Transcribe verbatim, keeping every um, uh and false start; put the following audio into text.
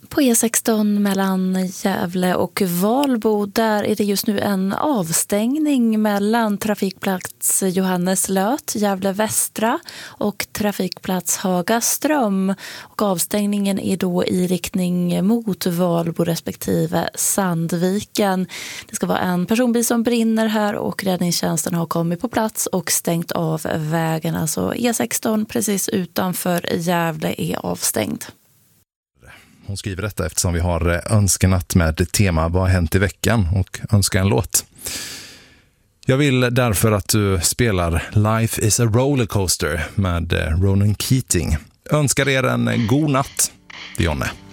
På E sexton mellan Gävle och Valbo, där är det just nu en avstängning mellan trafikplats Johannes Löt, Gävle Västra, och trafikplats Hagaström. Och avstängningen är då i riktning mot Valbo respektive Sandviken. Det ska vara en personbil som brinner här och räddningstjänsten har kommit på plats och stängt av vägen. Alltså E sexton precis utanför Gävle är avstängd. Hon skriver detta eftersom vi har önskenatt med tema Vad har hänt i veckan och önskar en låt. Jag vill därför att du spelar Life is a rollercoaster med Ronan Keating. Önskar er en god natt, Dionne.